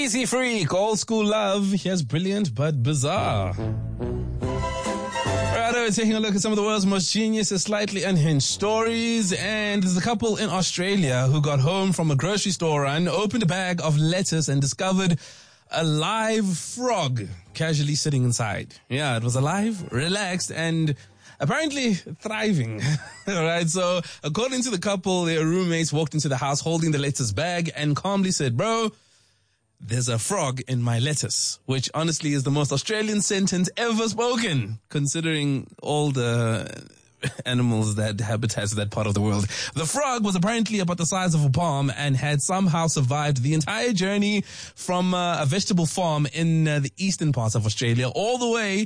Easy Freak, old school love. Here's brilliant but bizarre. Alright, we're taking a look at some of the world's most genius and slightly unhinged stories. And there's a couple in Australia who got home from a grocery store run, opened a bag of lettuce and discovered a live frog casually sitting inside. Yeah, it was alive, relaxed, and apparently thriving. Alright, so according to the couple, their roommates walked into the house holding the lettuce bag and calmly said, "Bro, there's a frog in my lettuce," which honestly is the most Australian sentence ever spoken, considering all the animals that habitat that part of the world. The frog was apparently about the size of a palm and had somehow survived the entire journey from a vegetable farm in the eastern parts of Australia all the way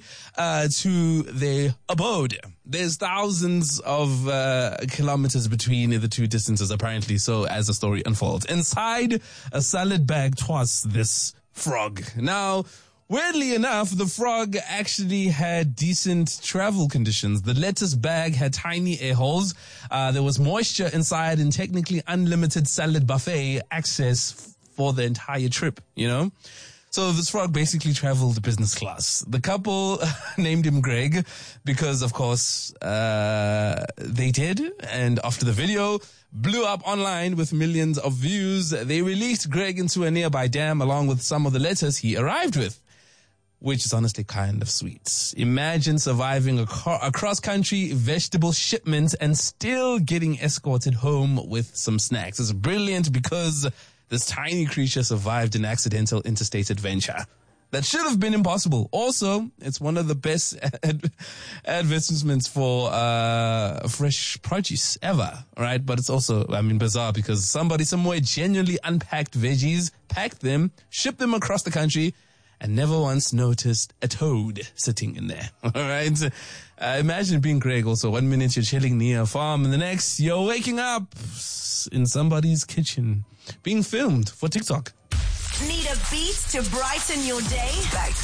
to their abode. There's thousands of kilometers between the two distances, apparently, so as the story unfolds. Inside a salad bag twas this frog. Now, weirdly enough, the frog actually had decent travel conditions. The lettuce bag had tiny air holes. There was moisture inside and technically unlimited salad buffet access for the entire trip, you know? So this frog basically traveled business class. The couple named him Greg because, of course, they did. And after the video blew up online with millions of views, they released Greg into a nearby dam along with some of the lettuce he arrived with, which is honestly kind of sweet. Imagine surviving a cross-country vegetable shipment and still getting escorted home with some snacks. It's brilliant because this tiny creature survived an accidental interstate adventure that should have been impossible. Also, it's one of the best advertisements for fresh produce ever, right? But it's also, bizarre because somebody somewhere genuinely unpacked veggies, packed them, shipped them across the country, and never once noticed a toad sitting in there. All right. Imagine being Greg also. 1 minute you're chilling near a farm and the next you're waking up in somebody's kitchen being filmed for TikTok. Need a beat to brighten your day?